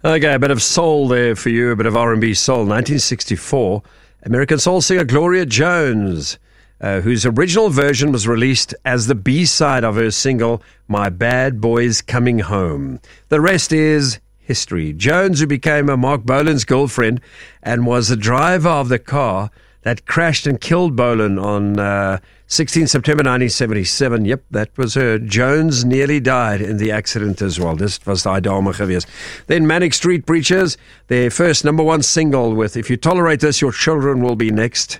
Okay, a bit of soul there for you, a bit of R&B soul. 1964, American soul singer Gloria Jones, whose original version was released as the B-side of her single, My Bad Boy's Coming Home. The rest is history. Jones, who became a Mark Bolan's girlfriend and was the driver of the car that crashed and killed Bolan on 16 September 1977. Yep, that was her. Jones nearly died in the accident as well. This was die dame geweest. Then Manic Street Preachers, their first number one single with If You Tolerate This, Your Children Will Be Next.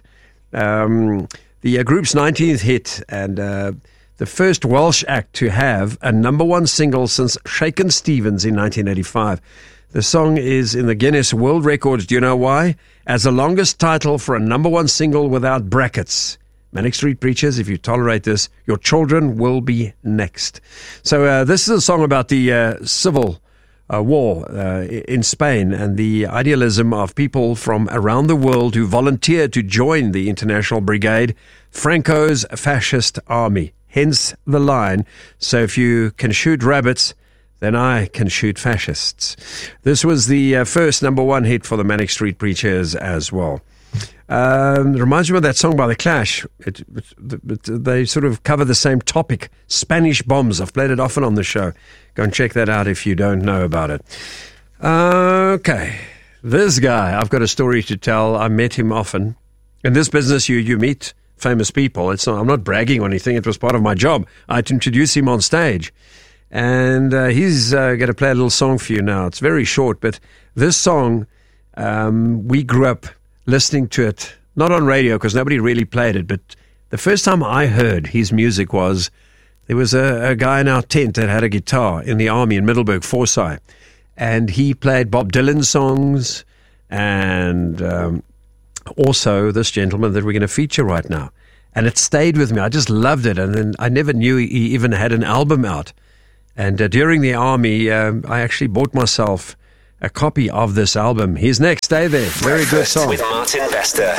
The group's 19th hit and the first Welsh act to have a number one single since Shakin' Stevens in 1985. The song is in the Guinness World Records. Do you know why? As the longest title for a number one single without brackets. Manic Street Preachers, If You Tolerate This, Your Children Will Be Next. So this is a song about the civil war in Spain and the idealism of people from around the world who volunteered to join the International Brigade, Franco's fascist army. Hence the line, so if you can shoot rabbits, then I can shoot fascists. This was the first number one hit for the Manic Street Preachers as well. It reminds me of that song by The Clash. They sort of cover the same topic, Spanish bombs. I've played it often on the show. Go and check that out if you don't know about it. Okay, this guy, I've got a story to tell. I met him often. In this business, you meet famous people. I'm not bragging or anything. It was part of my job. I had to introduce him on stage. And he's going to play a little song for you now. It's very short, but this song, we grew up listening to it, not on radio because nobody really played it, but the first time I heard his music was, there was a guy in our tent that had a guitar in the army in Middelburg, Forsyth, and he played Bob Dylan songs and also this gentleman that we're going to feature right now. And it stayed with me. I just loved it. And then I never knew he even had an album out. And during the army, I actually bought myself a copy of this album. He's next. Stay there. Very good song. With Martin Bester.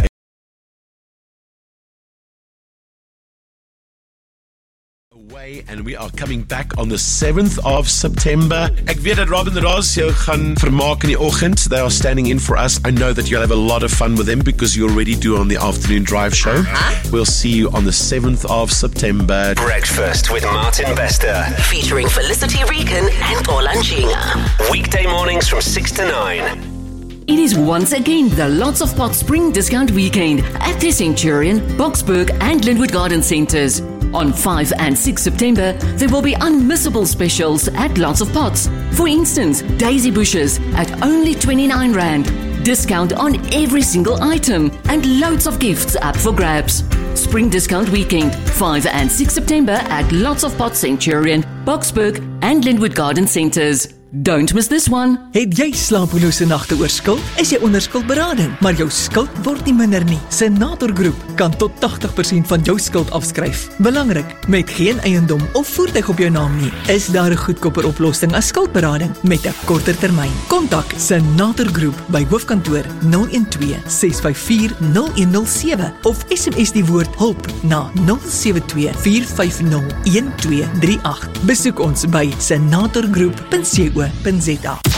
Away, and we are coming back on the 7th of September. Ek weet dat Robin Ross jou gaan vermaak in die oggend. They are standing in for us. I know that you'll have a lot of fun with them because you already do on the afternoon drive show. We'll see you on the 7th of September. Breakfast with Martin Bester. Featuring Felicity Regan and Olan Chinga. Weekday mornings from 6 to 9. It is once again the Lots of Pots Spring Discount Weekend at the Centurion, Boksburg and Linwood Garden Centres. On 5 and 6 September, there will be unmissable specials at Lots of Pots. For instance, daisy bushes at only 29 Rand. Discount on every single item and loads of gifts up for grabs. Spring Discount Weekend, 5 and 6 September at Lots of Pots Centurion, Boksburg and Linwood Garden Centres. Don't miss this one. Het jy slapelose nagte oor skuld? Is jy onder skuldberading, maar jou skuld word nie minder nie? Senator Groep kan tot 80% van jou skuld afskryf. Belangrik, met geen eiendom of voertuig op jou naam nie, is daar 'n goedkoper oplossing as skuldberading met 'n korter termyn. Kontak Senator Groep by hoofkantoor 012 654 0107 of SMS die woord hulp na 072 450 1238. Besoek ons by senatorgroep.co.za.